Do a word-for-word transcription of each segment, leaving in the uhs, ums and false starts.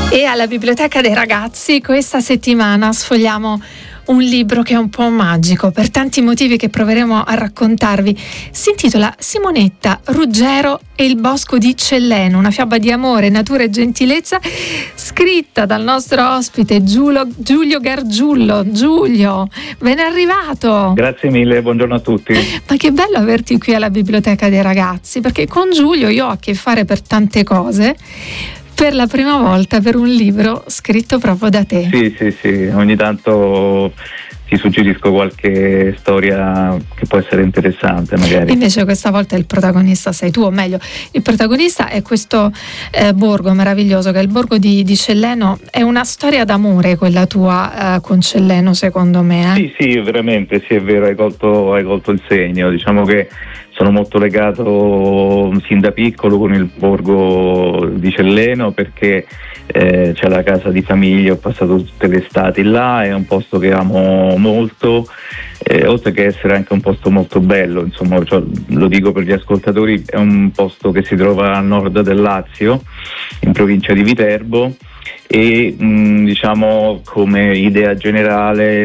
E alla Biblioteca dei Ragazzi questa settimana sfogliamo un libro che è un po' magico per tanti motivi che proveremo a raccontarvi. Si intitola Simonetta, Ruggero e il bosco di Celleno, una fiaba di amore, natura e gentilezza, scritta dal nostro ospite Giulio, Giulio Gargiullo. Giulio, ben arrivato! Grazie mille, buongiorno a tutti. Ma che bello averti qui alla Biblioteca dei Ragazzi, perché con Giulio io ho a che fare per tante cose, per la prima volta per un libro scritto proprio da te. Sì, sì, sì, ogni tanto ti suggerisco qualche storia che può essere interessante magari. Invece questa volta il protagonista sei tu, o meglio, il protagonista è questo eh, borgo meraviglioso che è il borgo di, di Celleno. È una storia d'amore quella tua eh, con Celleno, secondo me. Eh? Sì, sì, veramente, sì, è vero, hai colto, hai colto il segno. Diciamo che sono molto legato sin da piccolo con il borgo di Celleno perché eh, c'è la casa di famiglia, ho passato tutte le estati là, è un posto che amo molto, eh, oltre che essere anche un posto molto bello, insomma, cioè, lo dico per gli ascoltatori, è un posto che si trova a nord del Lazio, in provincia di Viterbo, e mh, diciamo come idea generale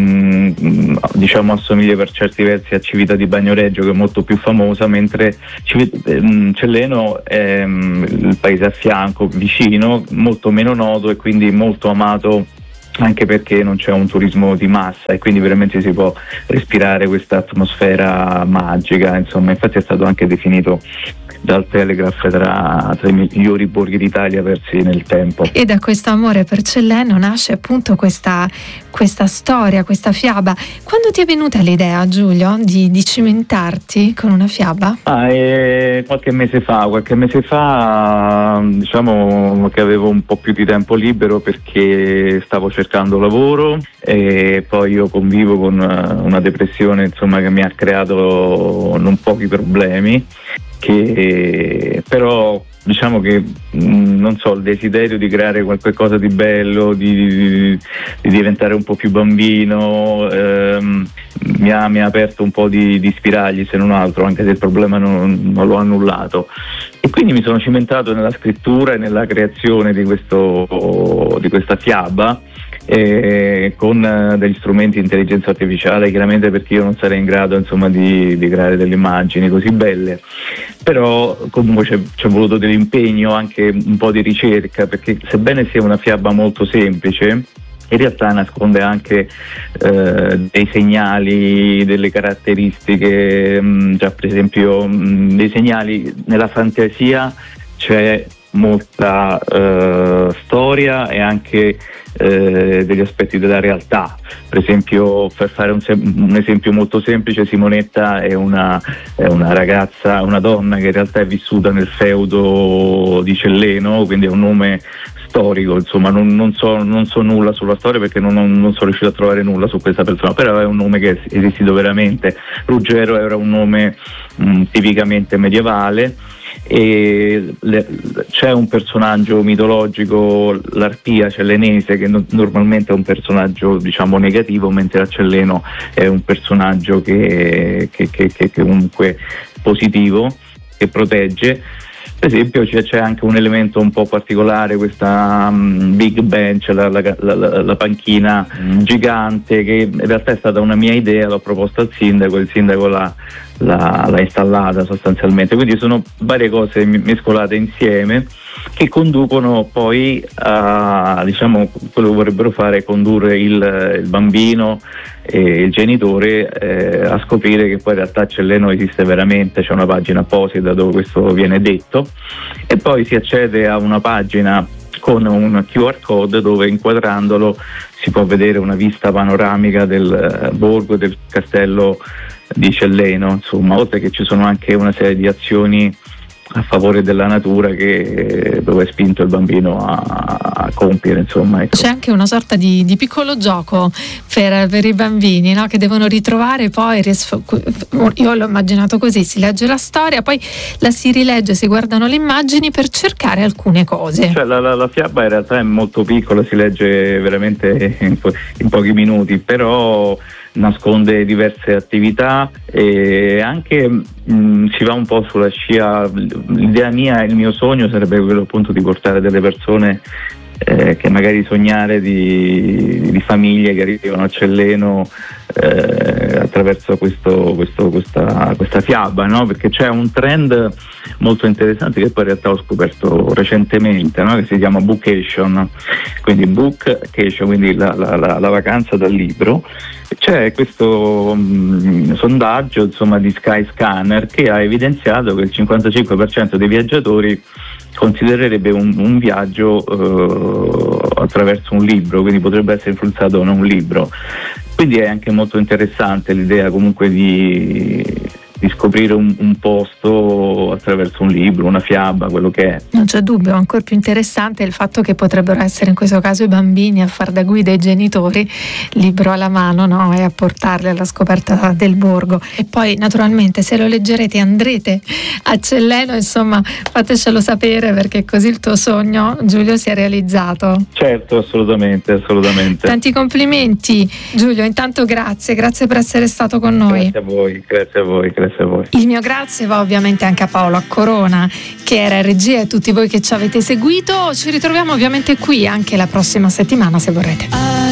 mh, diciamo assomiglia per certi versi a Civita di Bagnoregio, che è molto più famosa, mentre mh, Celleno è mh, il paese a fianco, vicino, molto meno noto e quindi molto amato anche perché non c'è un turismo di massa e quindi veramente si può respirare questa atmosfera magica. Insomma, infatti è stato anche definito dal Telegraph tra, tra i migliori borghi d'Italia persi nel tempo. E da questo amore per Celleno nasce appunto questa, questa storia, questa fiaba. Quando ti è venuta l'idea, Giulio, di, di cimentarti con una fiaba? Ah, eh, qualche mese fa, qualche mese fa diciamo che avevo un po' più di tempo libero perché stavo cercando lavoro e poi io convivo con una depressione, insomma, che mi ha creato non pochi problemi. Che però diciamo che mh, non so, il desiderio di creare qualcosa di bello, di, di, di diventare un po' più bambino, ehm, mi, ha, mi ha aperto un po' di, di spiragli, se non altro, anche se il problema non, non l'ho annullato. E quindi mi sono cimentato nella scrittura e nella creazione di, questo, di questa fiaba, eh, con eh, degli strumenti di intelligenza artificiale, chiaramente, perché io non sarei in grado, insomma, di, di creare delle immagini così belle. Però comunque c'è, c'è voluto dell'impegno, anche un po' di ricerca, perché sebbene sia una fiaba molto semplice, in realtà nasconde anche eh, dei segnali, delle caratteristiche, mh, già per esempio mh, dei segnali nella fantasia. C'è molta eh, storia e anche eh, degli aspetti della realtà. Per esempio, per fare un, sem- un esempio molto semplice, Simonetta è una, è una ragazza, una donna che in realtà è vissuta nel feudo di Celleno, quindi è un nome storico, insomma, non, non, so, non so nulla sulla storia perché non, non sono riuscito a trovare nulla su questa persona, però è un nome che è esistito veramente. Ruggero era un nome mh, tipicamente medievale. E le, c'è un personaggio mitologico, l'Arpia cellenese, che no, normalmente è un personaggio, diciamo, negativo, mentre a Celleno è un personaggio che, che, che, che comunque positivo, che protegge. Per esempio c'è, c'è anche un elemento un po' particolare, questa um, big bench, la, la, la, la panchina mm. gigante, che in realtà è stata una mia idea, l'ho proposta al sindaco, il sindaco l'ha, l'ha, l'ha installata sostanzialmente, quindi sono varie cose mescolate insieme che conducono poi a, diciamo, quello che vorrebbero fare è condurre il, il bambino e il genitore eh, a scoprire che poi in realtà Celleno esiste veramente. C'è una pagina apposita dove questo viene detto e poi si accede a una pagina con un Q R code dove, inquadrandolo, si può vedere una vista panoramica del borgo, del castello di Celleno, insomma, oltre che ci sono anche una serie di azioni a favore della natura che dove è spinto il bambino a, a compiere, insomma, ecco. C'è anche una sorta di, di piccolo gioco per, per i bambini, no? Che devono ritrovare poi, io l'ho immaginato così, si legge la storia, poi la si rilegge, si guardano le immagini per cercare alcune cose. Cioè la, la, la fiaba in realtà è molto piccola, si legge veramente in, po- in pochi minuti, però nasconde diverse attività e anche mh, si va un po' sulla scia. L'idea mia, il mio sogno sarebbe quello appunto di portare delle persone eh, che magari sognare di, di famiglie che arrivano a Celleno eh, attraverso questo, questo, questa, questa fiaba, no? Perché c'è un trend molto interessante che poi in realtà ho scoperto recentemente, no? Che si chiama bookation, quindi bookcation, quindi la, la, la, la vacanza dal libro. C'è questo mh, sondaggio, insomma, di Skyscanner, che ha evidenziato che il cinquantacinque per cento dei viaggiatori considererebbe un, un viaggio eh, attraverso un libro, quindi potrebbe essere influenzato da un libro. Quindi è anche molto interessante l'idea comunque di, di scoprire un, un posto attraverso un libro, una fiaba, quello che è. Non c'è dubbio, ancora più interessante è il fatto che potrebbero essere in questo caso i bambini a far da guida ai genitori, libro alla mano, no? E a portarli alla scoperta del borgo. E poi naturalmente se lo leggerete andrete a Celleno, insomma fatecelo sapere, perché così il tuo sogno, Giulio, si è realizzato. Certo, assolutamente, assolutamente. Tanti complimenti Giulio, intanto grazie, grazie per essere stato con noi. Grazie a voi, grazie a voi, grazie a voi. Il mio grazie va ovviamente anche a Paolo Accorona, che era in regia, e a tutti voi che ci avete seguito. Ci ritroviamo ovviamente qui anche la prossima settimana, se vorrete.